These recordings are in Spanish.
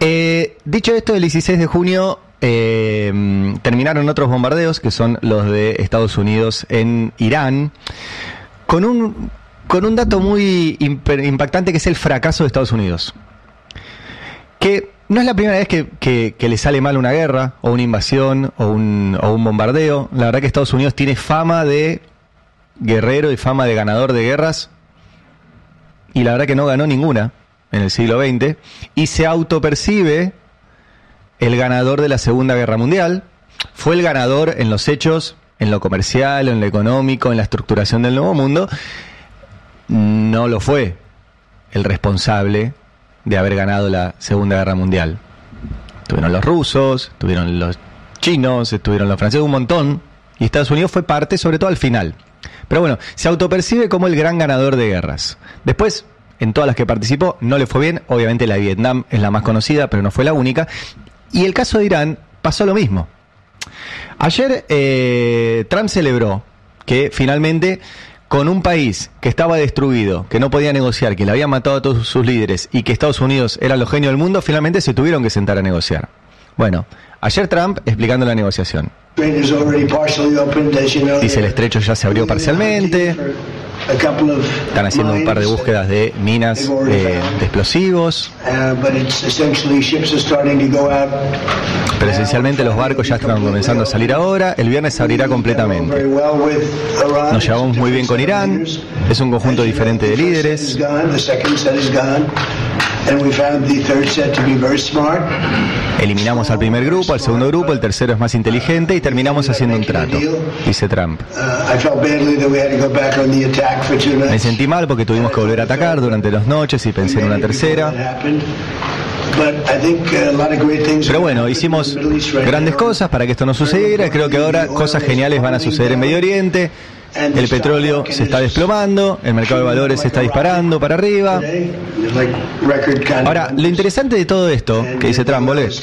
Dicho esto, el 16 de junio terminaron otros bombardeos, que son los de Estados Unidos en Irán, con un dato muy impactante, que es el fracaso de Estados Unidos. Que no es la primera vez que le sale mal una guerra, o una invasión, o un bombardeo. La verdad que Estados Unidos tiene fama de guerrero y fama de ganador de guerras, y la verdad que no ganó ninguna en el siglo XX, y se autopercibe el ganador de la Segunda Guerra Mundial. Fue el ganador en los hechos, en lo comercial, en lo económico, en la estructuración del Nuevo Mundo. No lo fue el responsable de haber ganado la Segunda Guerra Mundial. Estuvieron los rusos, estuvieron los chinos, estuvieron los franceses, un montón, y Estados Unidos fue parte, sobre todo al final. Pero bueno, se autopercibe como el gran ganador de guerras. Después, en todas las que participó, no le fue bien. Obviamente la de Vietnam es la más conocida, pero no fue la única. Y el caso de Irán pasó lo mismo. Ayer Trump celebró que finalmente, con un país que estaba destruido, que no podía negociar, que le habían matado a todos sus líderes y que Estados Unidos era los genios del mundo, finalmente se tuvieron que sentar a negociar. Bueno, ayer Trump explicando la negociación. Dice, el estrecho ya se abrió parcialmente. Están haciendo un par de búsquedas de minas de explosivos. Pero esencialmente los barcos ya están comenzando a salir ahora. El viernes se abrirá completamente. Nos llevamos muy bien con Irán. Es un conjunto diferente de líderes. Eliminamos al primer grupo, al segundo grupo, el tercero es más inteligente y terminamos haciendo un trato, dice Trump. Me sentí mal porque tuvimos que volver a atacar durante las noches y pensé en una tercera. Pero bueno, hicimos grandes cosas para que esto no sucediera. Creo que ahora cosas geniales van a suceder en Medio Oriente. El petróleo se está desplomando, el mercado de valores se está disparando para arriba. Ahora, lo interesante de todo esto que dice Trump, es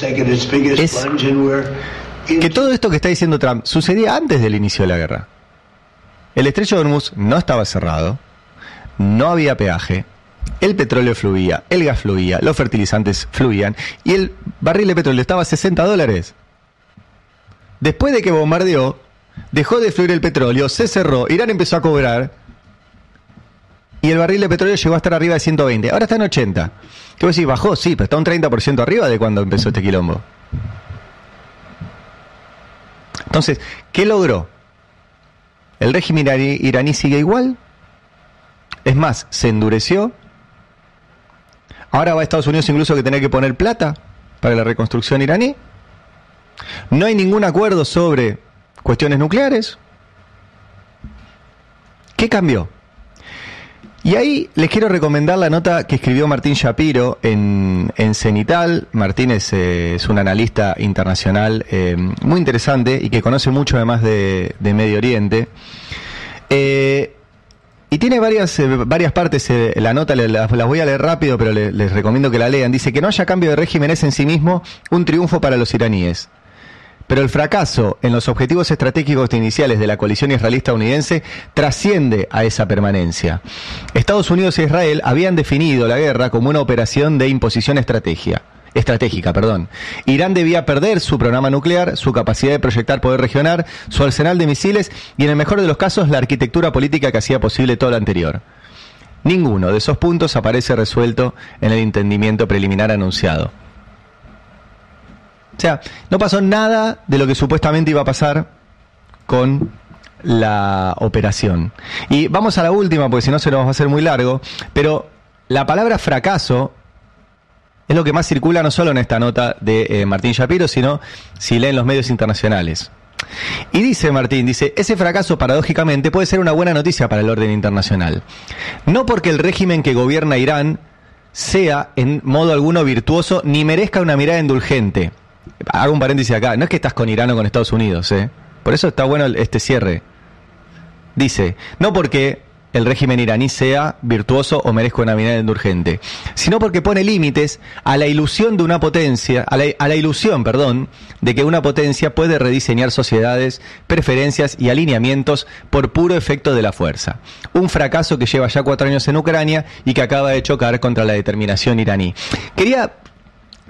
que todo esto que está diciendo Trump sucedía antes del inicio de la guerra. El estrecho de Hormuz no estaba cerrado, no había peaje, el petróleo fluía, el gas fluía, los fertilizantes fluían y el barril de petróleo estaba a $60. Después de que bombardeó, dejó de fluir el petróleo, se cerró, Irán empezó a cobrar y el barril de petróleo llegó a estar arriba de 120. Ahora está en 80. ¿Qué vos decís? ¿Bajó? Sí, pero está un 30% arriba de cuando empezó este quilombo. Entonces, ¿qué logró? ¿El régimen iraní sigue igual? Es más, se endureció. Ahora va a Estados Unidos incluso que tener que poner plata para la reconstrucción iraní. No hay ningún acuerdo sobre cuestiones nucleares. ¿Qué cambió? Y ahí les quiero recomendar la nota que escribió Martín Shapiro en Cenital. Martín es un analista internacional muy interesante y que conoce mucho además de Medio Oriente. Y tiene varias partes, la nota las voy a leer rápido, pero les recomiendo que la lean. Dice que no haya cambio de régimen es en sí mismo un triunfo para los iraníes. Pero el fracaso en los objetivos estratégicos iniciales de la coalición israelí-estadounidense trasciende a esa permanencia. Estados Unidos e Israel habían definido la guerra como una operación de imposición estratégica. Irán debía perder su programa nuclear, su capacidad de proyectar poder regional, su arsenal de misiles y, en el mejor de los casos, la arquitectura política que hacía posible todo lo anterior. Ninguno de esos puntos aparece resuelto en el entendimiento preliminar anunciado. O sea, no pasó nada de lo que supuestamente iba a pasar con la operación. Y vamos a la última, porque si no se nos va a hacer muy largo, pero la palabra fracaso es lo que más circula no solo en esta nota de Martín Shapiro, sino si leen los medios internacionales. Y dice Martín, ese fracaso paradójicamente puede ser una buena noticia para el orden internacional. No porque el régimen que gobierna Irán sea en modo alguno virtuoso ni merezca una mirada indulgente. Hago un paréntesis acá, no es que estás con Irán o con Estados Unidos, por eso está bueno este cierre. Dice, no porque el régimen iraní sea virtuoso o merezca una mirada indulgente, sino porque pone límites a la ilusión de una potencia, a la ilusión, de que una potencia puede rediseñar sociedades, preferencias y alineamientos por puro efecto de la fuerza. Un fracaso que lleva ya 4 años en Ucrania y que acaba de chocar contra la determinación iraní. Quería